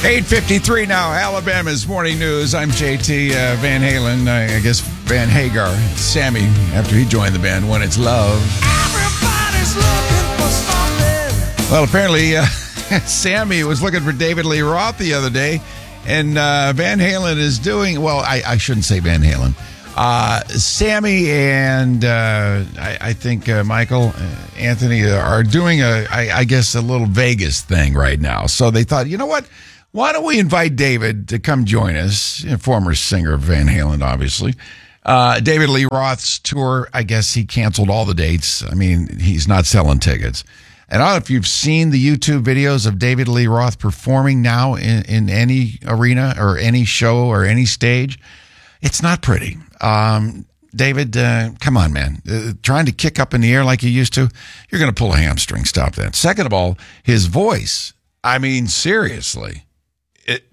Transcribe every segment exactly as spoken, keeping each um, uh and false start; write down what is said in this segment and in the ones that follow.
eight fifty-three now, Alabama's Morning News. I'm J T uh, Van Halen, I, I guess Van Hagar. Sammy, after he joined the band, When It's Love. Everybody's looking for something. Well, apparently, uh, Sammy was looking for David Lee Roth the other day, and uh, Van Halen is doing, well, I, I shouldn't say Van Halen. Uh, Sammy and uh, I, I think uh, Michael, uh, Anthony are doing, a, I, I guess, a little Vegas thing right now. So they thought, you know what? Why don't we invite David to come join us? A former singer of Van Halen, obviously. Uh, David Lee Roth's tour, I guess he canceled all the dates. I mean, he's not selling tickets. And I don't know if you've seen the YouTube videos of David Lee Roth performing now in, in any arena or any show or any stage. It's not pretty. Um, David, uh, come on, man. Uh, trying to kick up in the air like you used to, you're going to pull a hamstring. Stop that. Second of all, his voice. I mean, seriously. It,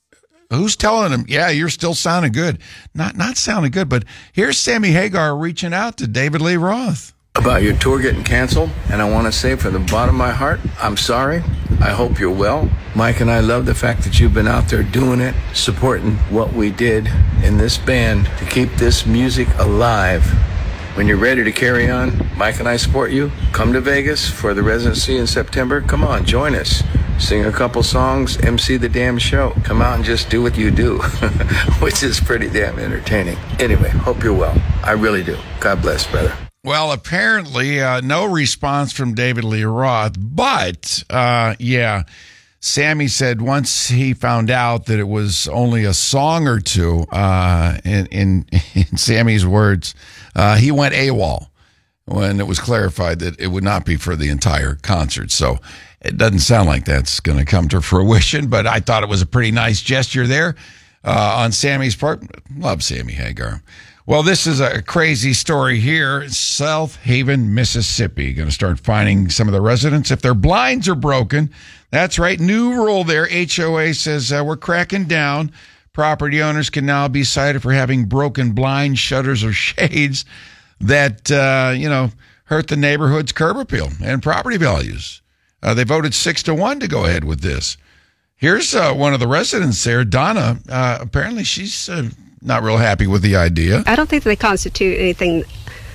who's telling him, yeah, you're still sounding good? Not not sounding good, but here's Sammy Hagar reaching out to David Lee Roth. About your tour getting canceled, and I want to say from the bottom of my heart, I'm sorry. I hope you're well. Mike and I love the fact that you've been out there doing it, supporting what we did in this band to keep this music alive. When you're ready to carry on, Mike and I support you. Come to Vegas for the residency in September. Come on, join us. Sing a couple songs, M C the damn show. Come out and just do what you do, which is pretty damn entertaining. Anyway, hope you're well. I really do. God bless, brother. Well, apparently uh, no response from David Lee Roth, but uh, yeah, Sammy said once he found out that it was only a song or two, uh, in, in, in Sammy's words, uh, he went AWOL when it was clarified that it would not be for the entire concert. So it doesn't sound like that's going to come to fruition, but I thought it was a pretty nice gesture there uh, on Sammy's part. Love Sammy Hagar. Well, this is a crazy story here. South Haven, Mississippi. Going to start fining some of the residents if their blinds are broken. That's right. New rule there. H O A says uh, we're cracking down. Property owners can now be cited for having broken blinds, shutters, or shades that, uh, you know, hurt the neighborhood's curb appeal and property values. Uh, they voted six to one to go ahead with this. Here's uh, one of the residents there, Donna. Uh, apparently she's... Uh, Not real happy with the idea. I don't think that they constitute anything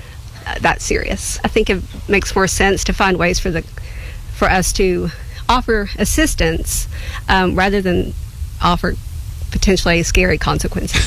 that serious. I think it makes more sense to find ways for the for us to offer assistance um, rather than offer potentially scary consequences.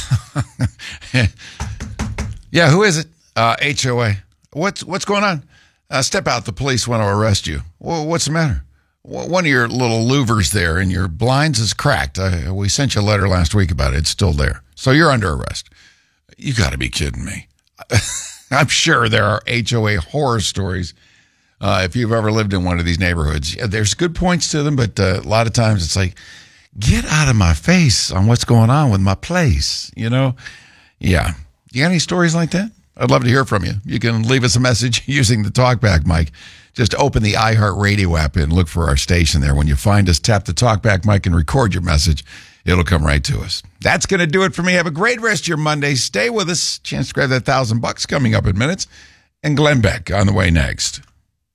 Yeah, who is it? Uh, H O A. What's what's going on? Uh, step out. The police want to arrest you. Well, what's the matter? One of your little louvers there in your blinds is cracked. Uh, we sent you a letter last week about it. It's still there. So you're under arrest. You got to be kidding me. I'm sure there are H O A horror stories. Uh, if you've ever lived in one of these neighborhoods, yeah, there's good points to them, but uh, a lot of times it's like, get out of my face on what's going on with my place. You know? Yeah. You got any stories like that? I'd love to hear from you. You can leave us a message using the TalkBack mic. Just open the iHeartRadio app and look for our station there. When you find us, tap the TalkBack mic and record your message. It'll come right to us. That's going to do it for me. Have a great rest of your Monday. Stay with us. Chance to grab that thousand bucks coming up in minutes. And Glenn Beck on the way next.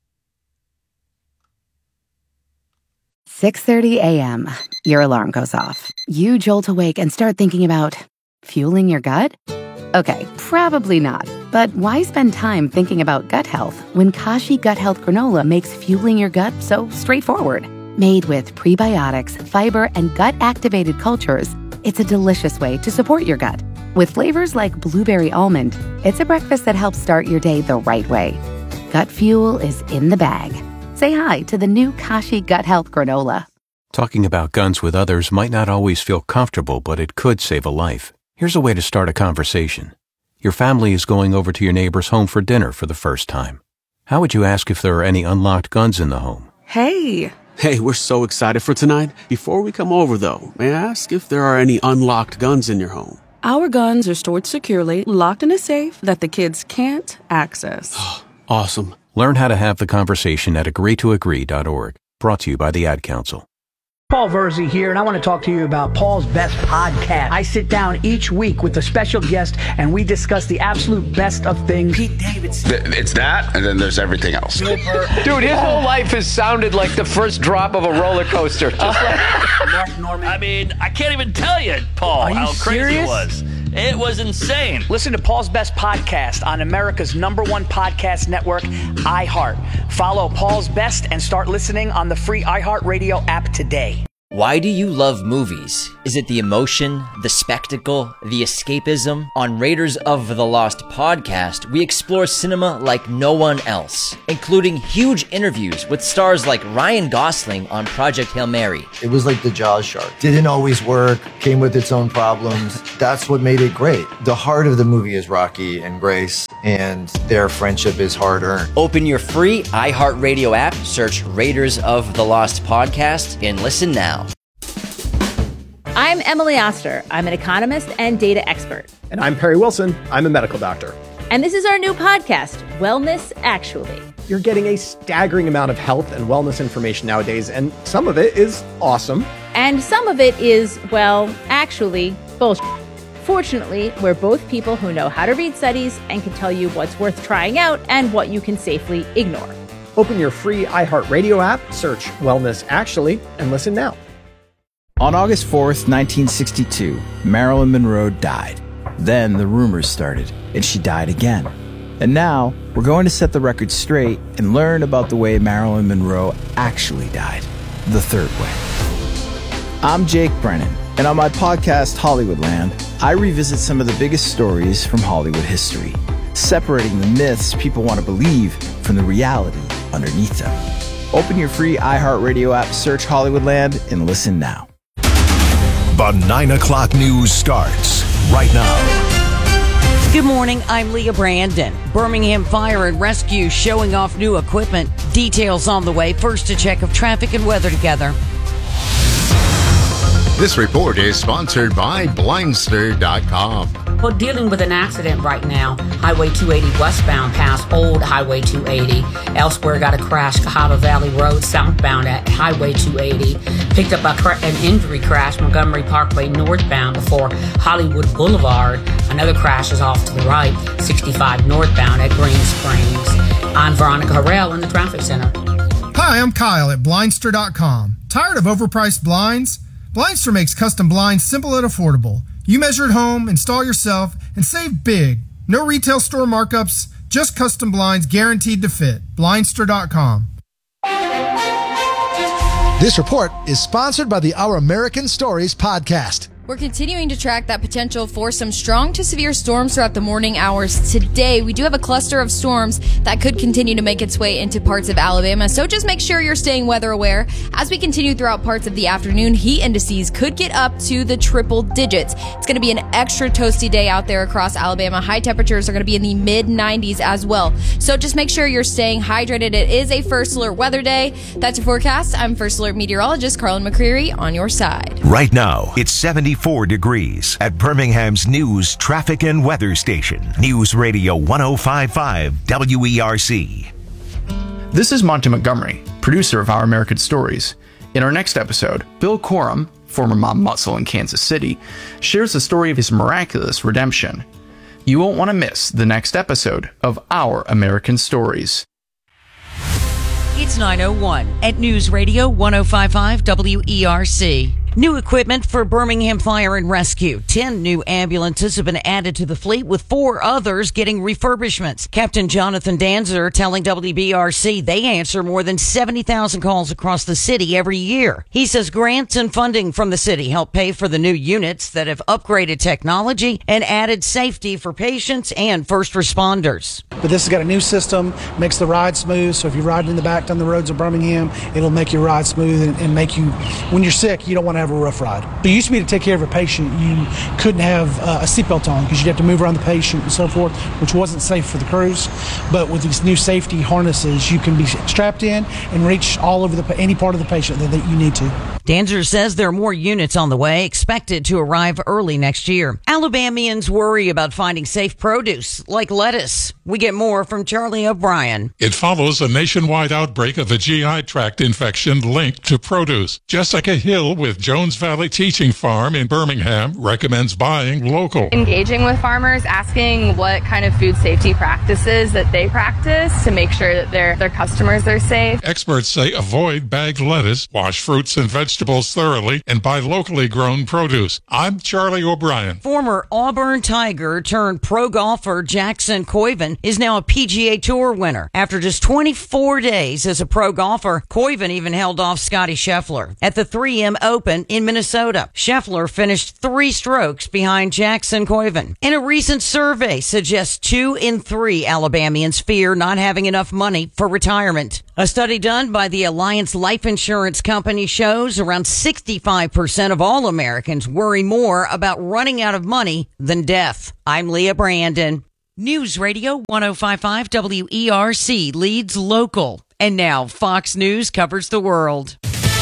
six thirty a.m. Your alarm goes off. You jolt awake and start thinking about fueling your gut? Okay, probably not. But why spend time thinking about gut health when Kashi Gut Health Granola makes fueling your gut so straightforward? Made with prebiotics, fiber, and gut-activated cultures, it's a delicious way to support your gut. With flavors like blueberry almond, it's a breakfast that helps start your day the right way. Gut fuel is in the bag. Say hi to the new Kashi Gut Health Granola. Talking about guns with others might not always feel comfortable, but it could save a life. Here's a way to start a conversation. Your family is going over to your neighbor's home for dinner for the first time. How would you ask if there are any unlocked guns in the home? Hey! Hey, we're so excited for tonight. Before we come over, though, may I ask if there are any unlocked guns in your home? Our guns are stored securely, locked in a safe that the kids can't access. Awesome. Learn how to have the conversation at agree to agree dot org. Brought to you by the Ad Council. Paul Verzi here, and I want to talk to you about Paul's Best Podcast. I sit down each week with a special guest, and we discuss the absolute best of things. Pete Davidson. It's that, and then there's everything else. Dude, his whole life has sounded like the first drop of a roller coaster. Just like Mark Norman. I mean, I can't even tell you, Paul, Are you how crazy serious? it was. It was insane. Listen to Paul's Best Podcast on America's number one podcast network, iHeart. Follow Paul's Best and start listening on the free iHeartRadio app today. Why do you love movies? Is it the emotion, the spectacle, the escapism? On Raiders of the Lost podcast, we explore cinema like no one else, including huge interviews with stars like Ryan Gosling on Project Hail Mary. It was like the Jaws shark. Didn't always work, came with its own problems. That's what made it great. The heart of the movie is Rocky and Grace, and their friendship is hard-earned. Open your free iHeartRadio app, search Raiders of the Lost podcast, and listen now. I'm Emily Oster. I'm an economist and data expert. And I'm Perry Wilson. I'm a medical doctor. And this is our new podcast, Wellness Actually. You're getting a staggering amount of health and wellness information nowadays, and some of it is awesome. And some of it is, well, actually, bullshit. Fortunately, we're both people who know how to read studies and can tell you what's worth trying out and what you can safely ignore. Open your free iHeartRadio app, search Wellness Actually, and listen now. On August fourth, nineteen sixty-two, Marilyn Monroe died. Then the rumors started, and she died again. And now, we're going to set the record straight and learn about the way Marilyn Monroe actually died, the third way. I'm Jake Brennan, and on my podcast, Hollywoodland, I revisit some of the biggest stories from Hollywood history, separating the myths people want to believe from the reality underneath them. Open your free iHeartRadio app, search Hollywoodland, and listen now. The nine o'clock news starts right now. Good morning, I'm Leah Brandon. Birmingham Fire and Rescue showing off new equipment. Details on the way. First, a check of traffic and weather together. This report is sponsored by Blindster dot com. We're dealing with an accident right now. Highway two eighty westbound past Old Highway two eighty. Elsewhere got a crash, Cahaba Valley Road southbound at Highway two eighty. Picked up a cra- an injury crash, Montgomery Parkway northbound before Hollywood Boulevard. Another crash is off to the right, sixty-five northbound at Green Springs. I'm Veronica Harrell in the traffic center. Hi, I'm Kyle at Blindster dot com. Tired of overpriced blinds? Blindster makes custom blinds simple and affordable. You measure at home, install yourself, and save big. No retail store markups, just custom blinds guaranteed to fit. Blindster dot com. This report is sponsored by the Our American Stories podcast. We're continuing to track that potential for some strong to severe storms throughout the morning hours. Today, we do have a cluster of storms that could continue to make its way into parts of Alabama, so just make sure you're staying weather aware. As we continue throughout parts of the afternoon, heat indices could get up to the triple digits. It's going to be an extra toasty day out there across Alabama. High temperatures are going to be in the mid nineties as well, so just make sure you're staying hydrated. It is a First Alert weather day. That's your forecast. I'm First Alert meteorologist Carlin McCreary on your side. Right now, it's seventy-four degrees at Birmingham's news, traffic, and weather station. News Radio one oh five point five W E R C. This is Monty Montgomery, producer of Our American Stories. In our next episode, Bill Corum, former mob muscle in Kansas City, shares the story of his miraculous redemption. You won't want to miss the next episode of Our American Stories. It's nine oh one at News Radio one oh five point five W E R C. New equipment for Birmingham Fire and Rescue. Ten new ambulances have been added to the fleet, with four others getting refurbishments. Captain Jonathan Danzer telling W B R C they answer more than seventy thousand calls across the city every year. He says grants and funding from the city help pay for the new units that have upgraded technology and added safety for patients and first responders. But this has got a new system, makes the ride smooth, so if you're riding in the back down the roads of Birmingham, it'll make your ride smooth and, and make you, when you're sick, you don't want to have have a rough ride. It used to be to take care of a patient, you couldn't have uh, a seatbelt on because you'd have to move around the patient and so forth, which wasn't safe for the crews. But with these new safety harnesses, you can be strapped in and reach all over the any part of the patient that, that you need to. Danzer says there are more units on the way, expected to arrive early next year. Alabamians worry about finding safe produce, like lettuce. We get more from Charlie O'Brien. It follows a nationwide outbreak of a G I tract infection linked to produce. Jessica Hill with Jones Valley Teaching Farm in Birmingham recommends buying local. Engaging with farmers, asking what kind of food safety practices that they practice to make sure that their, their customers are safe. Experts say avoid bagged lettuce, wash fruits and vegetables thoroughly, and buy locally grown produce. I'm Charlie O'Brien. Former Auburn Tiger turned pro golfer Jackson Koiven is now a P G A Tour winner. After just twenty-four days as a pro golfer, Koiven even held off Scotty Scheffler at the three M Open in Minnesota. Scheffler finished three strokes behind Jackson Koiven. And a recent survey suggests two in three Alabamians fear not having enough money for retirement. A study done by the Alliance Life Insurance Company shows around sixty-five percent of all Americans worry more about running out of money than death. I'm Leah Brandon. News Radio one oh five point five W E R C leads local. And now Fox News covers the world.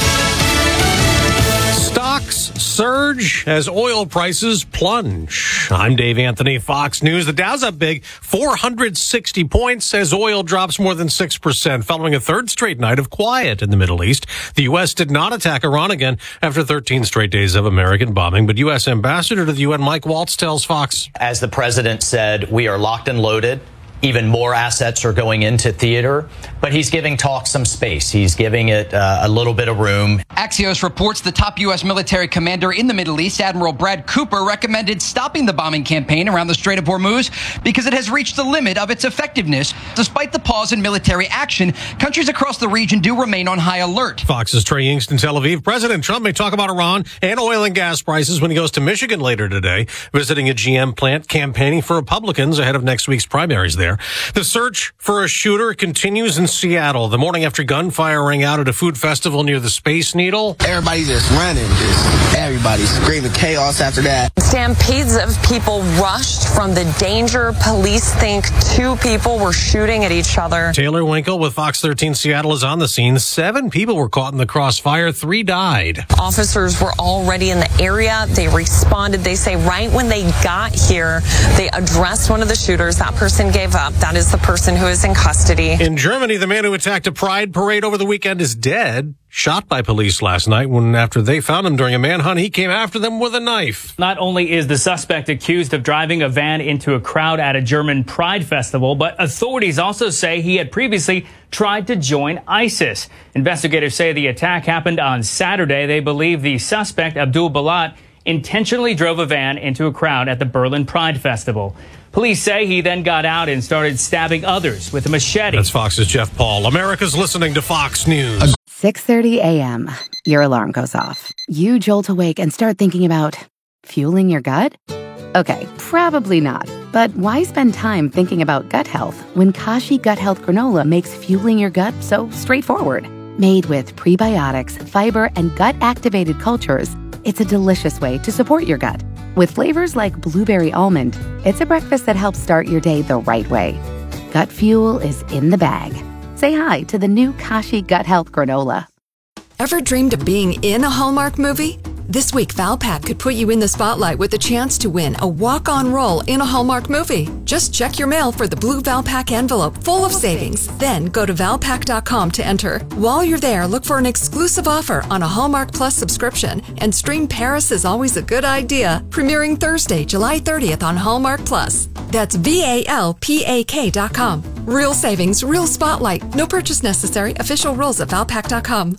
Stocks surge as oil prices plunge. I'm Dave Anthony, Fox News. The Dow's up big, four hundred sixty points as oil drops more than six percent, following a third straight night of quiet in the Middle East. The U S did not attack Iran again after thirteen straight days of American bombing, but U S Ambassador to the U N Mike Waltz tells Fox. As the president said, we are locked and loaded. Even more assets are going into theater, but he's giving talk some space. He's giving it uh, a little bit of room. Axios reports the top U S military commander in the Middle East, Admiral Brad Cooper, recommended stopping the bombing campaign around the Strait of Hormuz because it has reached the limit of its effectiveness. Despite the pause in military action, countries across the region do remain on high alert. Fox's Trey Yingst in Tel Aviv. President Trump may talk about Iran and oil and gas prices when he goes to Michigan later today, visiting a G M plant, campaigning for Republicans ahead of next week's primaries there. The search for a shooter continues in Seattle the morning after gunfire rang out at a food festival near the Space Needle. Everybody just running, just everybody screaming chaos after that. Stampedes of people rushed from the danger. Police think two people were shooting at each other. Taylor Winkle with Fox thirteen Seattle is on the scene. Seven people were caught in the crossfire. Three died. Officers were already in the area. They responded. They say right when they got here, they addressed one of the shooters. That person gave up. That is the person who is in custody. In Germany, the man who attacked a pride parade over the weekend is dead. Shot by police last night when, after they found him during a manhunt, he came after them with a knife. Not only is the suspect accused of driving a van into a crowd at a German pride festival, but authorities also say he had previously tried to join ISIS. Investigators say the attack happened on Saturday. They believe the suspect, Abdul Balat, intentionally drove a van into a crowd at the Berlin Pride Festival. Police say he then got out and started stabbing others with a machete. That's Fox's Jeff Paul. America's listening to Fox News. six thirty a.m. Your alarm goes off. You jolt awake and start thinking about fueling your gut? Okay, probably not. But why spend time thinking about gut health when Kashi Gut Health Granola makes fueling your gut so straightforward? Made with prebiotics, fiber, and gut-activated cultures, it's a delicious way to support your gut. With flavors like blueberry almond, it's a breakfast that helps start your day the right way. Gut fuel is in the bag. Say hi to the new Kashi Gut Health Granola. Ever dreamed of being in a Hallmark movie? This week, Valpak could put you in the spotlight with a chance to win a walk-on role in a Hallmark movie. Just check your mail for the blue Valpak envelope full of savings. Then go to valpak dot com to enter. While you're there, look for an exclusive offer on a Hallmark Plus subscription. And stream Paris is Always a Good Idea, premiering Thursday, July thirtieth on Hallmark Plus. That's V A L P A K dot com. Real savings, real spotlight. No purchase necessary. Official rules at valpak dot com.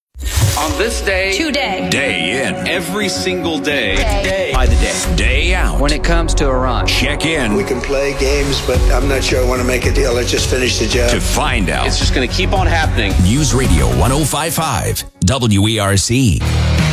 On this day, today, day in, every single day, day, by the day, day out. When it comes to Iran, check in. We can play games, but I'm not sure I want to make a deal. Let's just finish the job. To find out. It's just going to keep on happening. News Radio one oh five point five W E R C.